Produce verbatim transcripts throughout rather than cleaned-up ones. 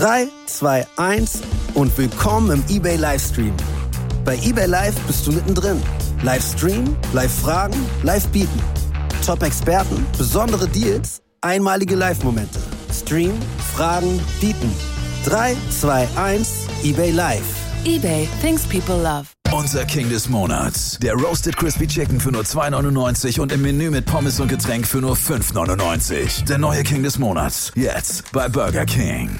drei, zwei, eins und willkommen im eBay Livestream. Bei eBay Live bist du mittendrin. Live streamen, live fragen, live bieten. Top-Experten, besondere Deals, einmalige Live-Momente. Stream, fragen, bieten. drei, zwei, eins, eBay Live. eBay, things people love. Unser King des Monats. Der Roasted Crispy Chicken für nur zwei neunundneunzig und im Menü mit Pommes und Getränk für nur fünf neunundneunzig. Der neue King des Monats. Jetzt bei Burger King.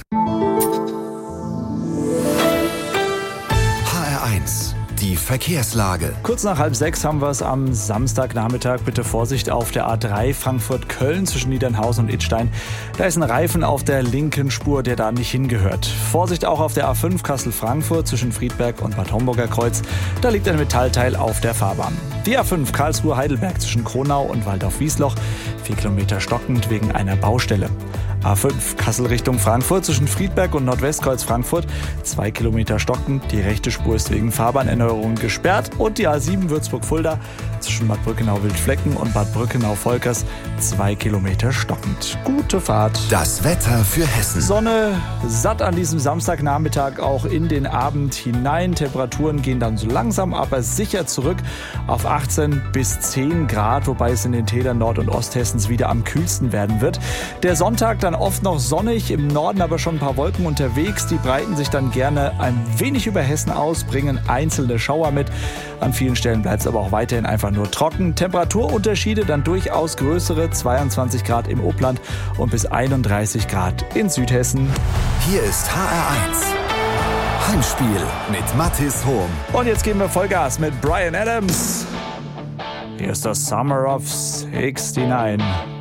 H R eins. Die Verkehrslage. Kurz nach halb sechs haben wir es am Samstagnachmittag. Bitte Vorsicht auf der A drei Frankfurt-Köln zwischen Niedernhausen und Idstein. Da ist ein Reifen auf der linken Spur, der da nicht hingehört. Vorsicht auch auf der A fünf Kassel-Frankfurt zwischen Friedberg und Bad Homburger Kreuz. Da liegt ein Metallteil auf der Fahrbahn. Die A fünf Karlsruhe-Heidelberg zwischen Kronau und Waldorf-Wiesloch. Vier Kilometer stockend wegen einer Baustelle. A fünf Kassel Richtung Frankfurt zwischen Friedberg und Nordwestkreuz Frankfurt. Zwei Kilometer stockend. Die rechte Spur ist wegen Fahrbahnerneuerung gesperrt. Und die A sieben Würzburg-Fulda zwischen Bad Brückenau-Wildflecken und Bad Brückenau-Volkers. Zwei Kilometer stockend. Gute Fahrt. Das Wetter für Hessen. Sonne satt an diesem Samstagnachmittag auch in den Abend hinein. Temperaturen gehen dann so langsam, aber sicher zurück auf achtzehn bis zehn Grad, wobei es in den Tälern Nord- und Osthessens wieder am kühlsten werden wird. Der Sonntag dann oft noch sonnig, im Norden aber schon ein paar Wolken unterwegs. Die breiten sich dann gerne ein wenig über Hessen aus, bringen einzelne Schauer mit. An vielen Stellen bleibt es aber auch weiterhin einfach nur trocken. Temperaturunterschiede dann durchaus größere, zweiundzwanzig Grad im Obland und bis einunddreißig Grad in Südhessen. Hier ist H R eins. Heimspiel mit Mathis Hohm. Und jetzt geben wir Vollgas mit Bryan Adams. Hier ist das Summer of sixty-nine.